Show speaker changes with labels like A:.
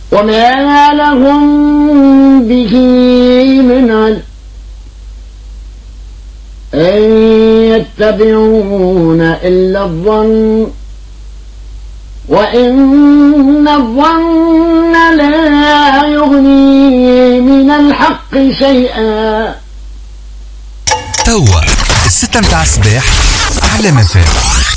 A: وما لهم به من علم إن يتبعون إلا الظن وإن الظن لا يغني من الحق شيئا.
B: توا 6 متاع الصباح على مفاتيح.